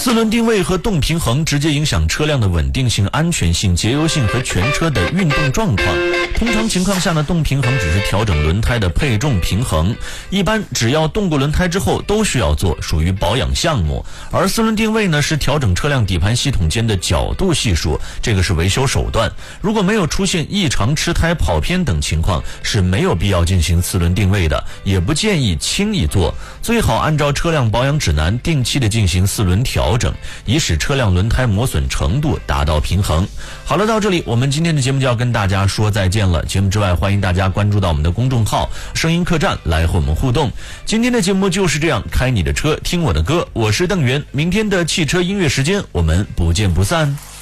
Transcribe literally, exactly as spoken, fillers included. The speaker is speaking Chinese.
四轮定位和动平衡直接影响车辆的稳定性、安全性、节油性和全车的运动状况。通常情况下呢，动平衡只是调整轮胎的配重平衡，一般只要动过轮胎之后都需要做，属于保养项目。而四轮定位呢，是调整车辆底盘系统间的角度系数，这个是维修手段。如果没有出现异常吃胎、跑偏等情况，是没有必要进行四轮定位的，也不建议轻易做。最好按照车辆保养指南定期的进行四轮调整，以使车辆轮胎磨损程度达到平衡。好了，到这里我们今天的节目就要跟大家说再见了。节目之外，欢迎大家关注到我们的公众号声音客栈来和我们互动。今天的节目就是这样，开你的车听我的歌，我是邓源。明天的汽车音乐时间我们不见不散。